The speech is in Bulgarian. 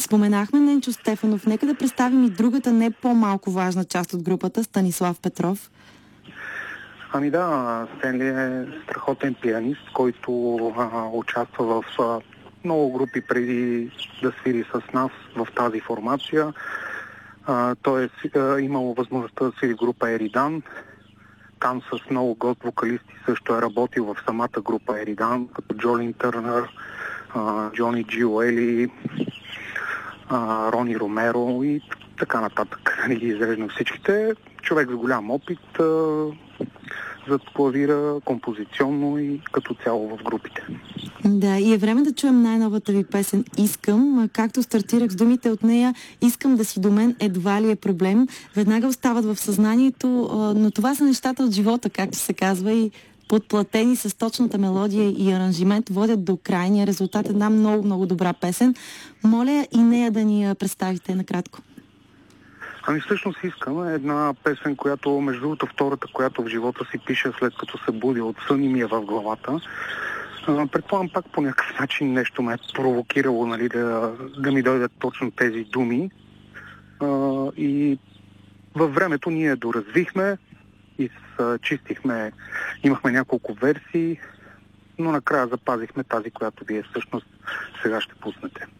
Споменахме Ненчо Стефанов. Нека да представим и другата не по-малко важна част от групата, Станислав Петров. Ами да, Стенли е страхотен пианист, който участва в много групи преди да свири с нас в тази формация. Той е имал възможността да свири група Еридан. Там с много гост вокалисти също е работил в самата група Еридан, като Джолин Търнър, Джони Джиуели, Рони Ромеро и така нататък. Не ги изреждам всичките. Човек с голям опит зад клавира, композиционно и като цяло в групите. Да, и е време да чуем най-новата ви песен "Искам". Както стартирах с думите от нея, "Искам да си до мен" едва ли е проблем. Веднага остават в съзнанието, но това са нещата от живота, както се казва, и подплатени с точната мелодия и аранжимент водят до крайния резултат. Една много, много добра песен. Моля и нея да ни я представите накратко. Ами всъщност "Искам" е една песен, която, между другото, втората, която в живота си пиша след като се буди от сън и ми е в главата. Предполагам, пак по някакъв начин нещо ме е провокирало, нали, да ми дойдат точно тези думи. И във времето ние доразвихме и чистихме, имахме няколко версии, но накрая запазихме тази, която вие всъщност сега ще пуснете.